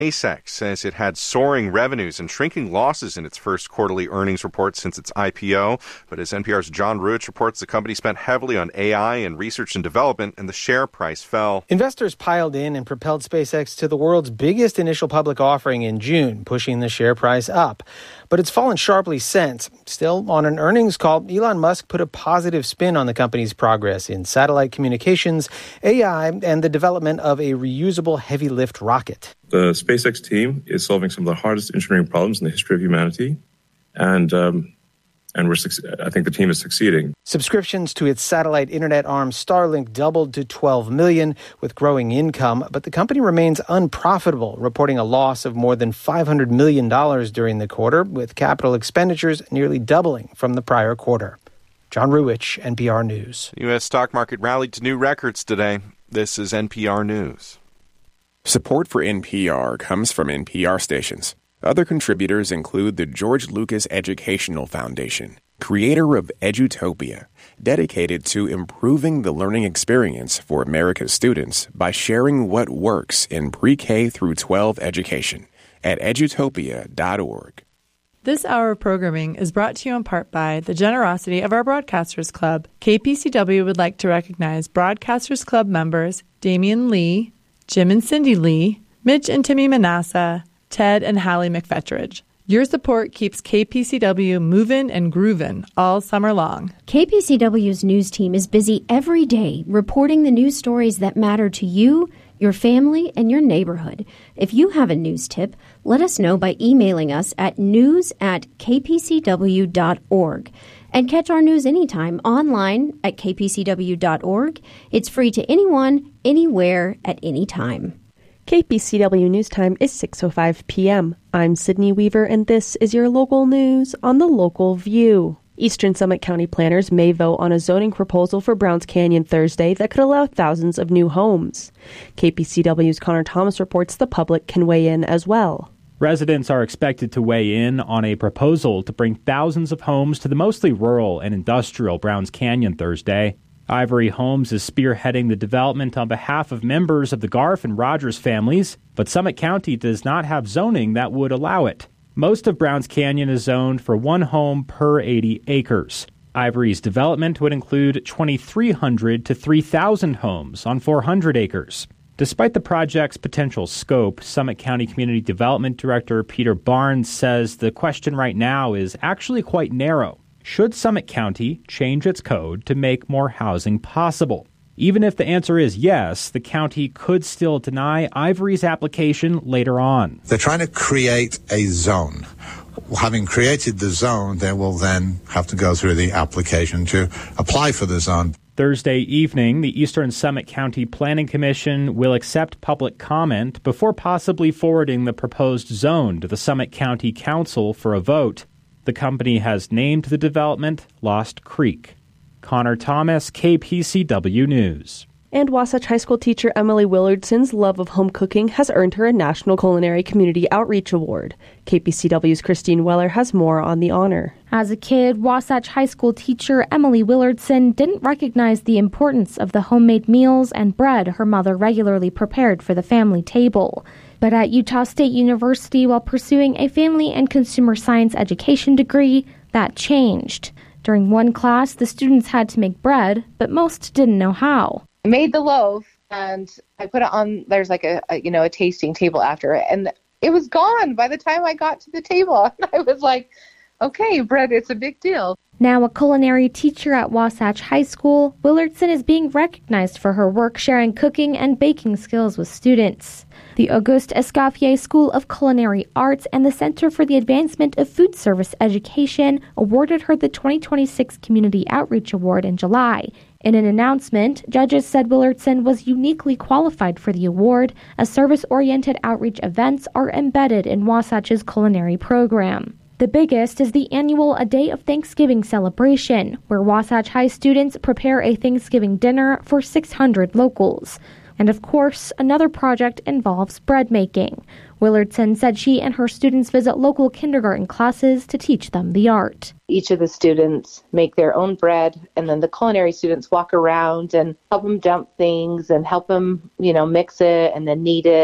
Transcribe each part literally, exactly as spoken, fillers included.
SpaceX says it had soaring revenues and shrinking losses in its first quarterly earnings report since its I P O. But as N P R's John Ruich reports, the company spent heavily on A I and research and development, and the share price fell. Investors piled in and propelled SpaceX to the world's biggest initial public offering in June, pushing the share price up. But it's fallen sharply since. Still, on an earnings call, Elon Musk put a positive spin on the company's progress in satellite communications, A I, and the development of a reusable heavy-lift rocket. The SpaceX team is solving some of the hardest engineering problems in the history of humanity, and um, and we're I think the team is succeeding. Subscriptions to its satellite internet arm Starlink doubled to twelve million, with growing income, but the company remains unprofitable, reporting a loss of more than five hundred million dollars during the quarter, with capital expenditures nearly doubling from the prior quarter. John Ruich, N P R News. The U S stock market rallied to new records today. This is N P R News. Support for N P R comes from N P R stations. Other contributors include the George Lucas Educational Foundation, creator of Edutopia, dedicated to improving the learning experience for America's students by sharing what works in pre-K through twelve education at edutopia dot org. This hour of programming is brought to you in part by the generosity of our Broadcasters Club. K P C W would like to recognize Broadcasters Club members Damian Lee, Jim and Cindy Lee, Mitch and Timmy Manassa, Ted and Hallie McFetridge. Your support keeps K P C W moving and grooving all summer long. K P C W's news team is busy every day reporting the news stories that matter to you, your family, and your neighborhood. If you have a news tip, let us know by emailing us at news at k p c w dot org. And catch our news anytime online at k p c w dot org. It's free to anyone, anywhere, at any time. K P C W News Time is six oh five p.m. I'm Sydney Weaver, and this is your local news on the Local View. Eastern Summit County planners may vote on a zoning proposal for Browns Canyon Thursday that could allow thousands of new homes. K P C W's Connor Thomas reports the public can weigh in as well. Residents are expected to weigh in on a proposal to bring thousands of homes to the mostly rural and industrial Browns Canyon Thursday. Ivory Homes is spearheading the development on behalf of members of the Garf and Rogers families, but Summit County does not have zoning that would allow it. Most of Browns Canyon is zoned for one home per eighty acres. Ivory's development would include twenty-three hundred to three thousand homes on four hundred acres. Despite the project's potential scope, Summit County Community Development Director Peter Barnes says the question right now is actually quite narrow. Should Summit County change its code to make more housing possible? Even if the answer is yes, the county could still deny Ivory's application later on. They're trying to create a zone. Having created the zone, they will then have to go through the application to apply for the zone. Thursday evening, the Eastern Summit County Planning Commission will accept public comment before possibly forwarding the proposed zone to the Summit County Council for a vote. The company has named the development Lost Creek. Connor Thomas, K P C W News. And Wasatch High School teacher Emily Willardson's love of home cooking has earned her a National Culinary Community Outreach Award. K P C W's Christine Weller has more on the honor. As a kid, Wasatch High School teacher Emily Willardson didn't recognize the importance of the homemade meals and bread her mother regularly prepared for the family table. But at Utah State University, while pursuing a family and consumer science education degree, that changed. During one class, the students had to make bread, but most didn't know how. I made the loaf and I put it on, there's like a, a, you know, a tasting table after it. And it was gone by the time I got to the table. And I was like, okay, bread, it's a big deal. Now a culinary teacher at Wasatch High School, Willardson is being recognized for her work sharing cooking and baking skills with students. The Auguste Escoffier School of Culinary Arts and the Center for the Advancement of Food Service Education awarded her the twenty twenty-six Community Outreach Award in July. In an announcement, judges said Willardson was uniquely qualified for the award, as service-oriented outreach events are embedded in Wasatch's culinary program. The biggest is the annual A Day of Thanksgiving celebration, where Wasatch High students prepare a Thanksgiving dinner for six hundred locals. And of course, another project involves bread making. Willardson said she and her students visit local kindergarten classes to teach them the art. Each of the students make their own bread, and then the culinary students walk around and help them dump things and help them, you know, mix it and then knead it.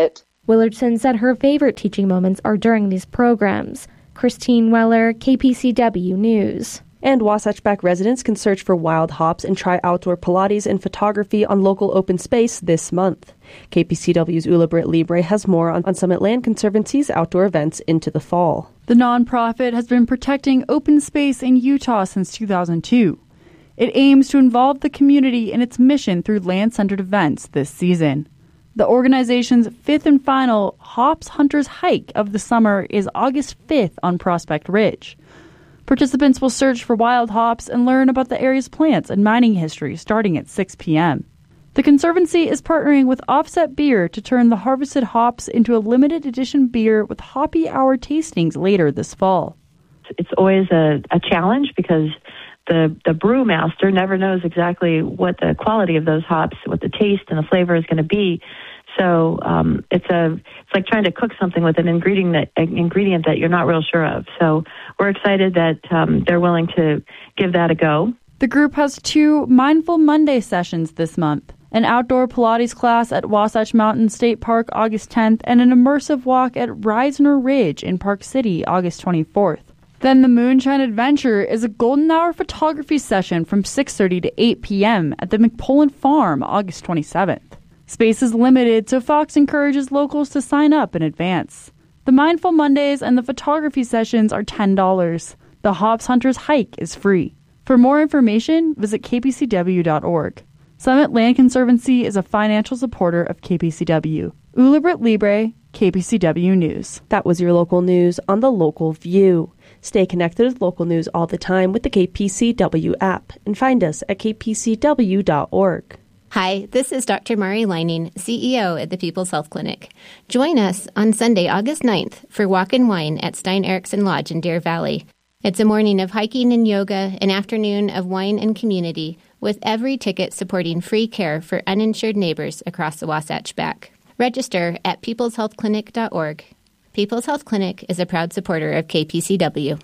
Willardson said her favorite teaching moments are during these programs. Christine Weller, K P C W News. And Wasatch Back residents can search for wild hops and try outdoor Pilates and photography on local open space this month. K P C W's Ula Britt Libre has more on, on Summit Land Conservancy's outdoor events into the fall. The nonprofit has been protecting open space in Utah since two thousand two. It aims to involve the community in its mission through land-centered events this season. The organization's fifth and final Hops Hunters Hike of the summer is August fifth on Prospect Ridge. Participants will search for wild hops and learn about the area's plants and mining history starting at six p.m. The Conservancy is partnering with Offset Beer to turn the harvested hops into a limited edition beer with Hoppy Hour tastings later this fall. It's always a, a challenge because the, the brewmaster never knows exactly what the quality of those hops, what the taste and the flavor is going to be. So um, it's a it's like trying to cook something with an ingredient that an ingredient that you're not real sure of. So we're excited that um, they're willing to give that a go. The group has two Mindful Monday sessions this month: an outdoor Pilates class at Wasatch Mountain State Park August tenth, and an immersive walk at Reisner Ridge in Park City August twenty-fourth. Then the Moonshine Adventure is a golden hour photography session from six thirty to eight p.m. at the McPullen Farm August twenty-seventh. Space is limited, so Fox encourages locals to sign up in advance. The Mindful Mondays and the photography sessions are ten dollars. The Hops Hunters Hike is free. For more information, visit k p c w dot org. Summit Land Conservancy is a financial supporter of K P C W. Ula Britt Libre, K P C W News. That was your local news on the Local View. Stay connected with local news all the time with the K P C W app and find us at k p c w dot org. Hi, this is Doctor Mari Lining, C E O at the People's Health Clinic. Join us on Sunday, August ninth for Walk and Wine at Stein Eriksen Lodge in Deer Valley. It's a morning of hiking and yoga, an afternoon of wine and community, with every ticket supporting free care for uninsured neighbors across the Wasatch Back. Register at peoples health clinic dot org. People's Health Clinic is a proud supporter of K P C W.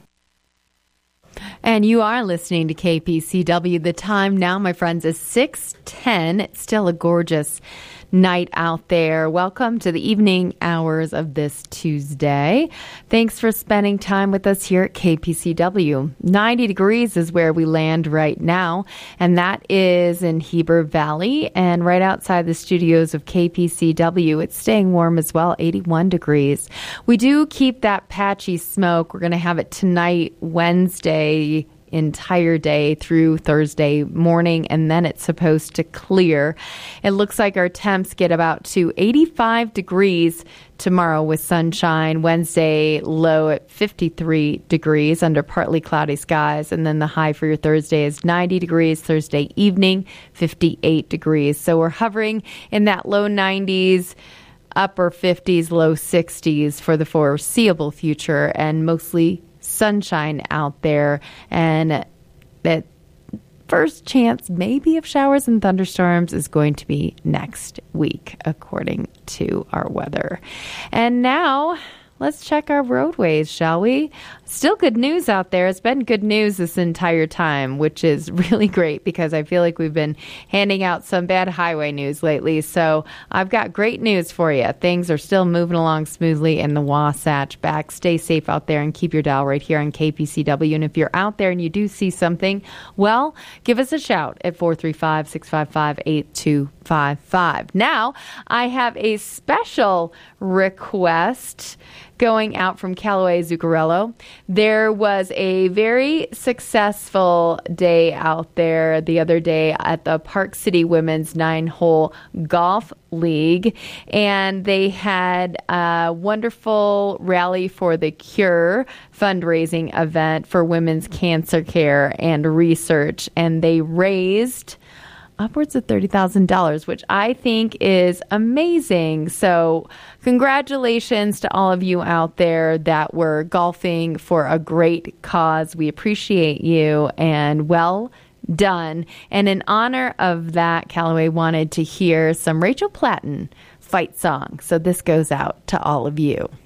And you are listening to K P C W. The time now, my friends, is six ten. It's still a gorgeous night out there. Welcome to the evening hours of this Tuesday. Thanks for spending time with us here at K P C W. ninety degrees is where we land right now, and that is in Heber Valley and right outside the studios of K P C W. It's staying warm as well, eighty-one degrees. We do keep that patchy smoke. We're going to have it tonight, Wednesday, entire day through Thursday morning, and then it's supposed to clear. It looks like our temps get about to eighty-five degrees tomorrow with sunshine. Wednesday low at fifty-three degrees under partly cloudy skies, and then the high for your Thursday is ninety degrees. Thursday evening, fifty-eight degrees. So we're hovering in that low nineties, upper fifties, low sixties for the foreseeable future, and mostly sunshine out there, and that first chance maybe of showers and thunderstorms is going to be next week, according to our weather. And now let's check our roadways, shall we? Still good news out there. It's been good news this entire time, which is really great because I feel like we've been handing out some bad highway news lately. So I've got great news for you. Things are still moving along smoothly in the Wasatch Back. Stay safe out there and keep your dial right here on K P C W. And if you're out there and you do see something, well, give us a shout at four three five, six five five, eight two five five. Now, I have a special request going out from Callaway Zuccarello. There was a very successful day out there the other day at the Park City Women's Nine-Hole Golf League, and they had a wonderful Rally for the Cure fundraising event for women's cancer care and research, and they raised upwards of thirty thousand dollars, which I think is amazing. So congratulations to all of you out there that were golfing for a great cause. We appreciate you, and well done. And in honor of that, Callaway wanted to hear some Rachel Platten fight song. So this goes out to all of you.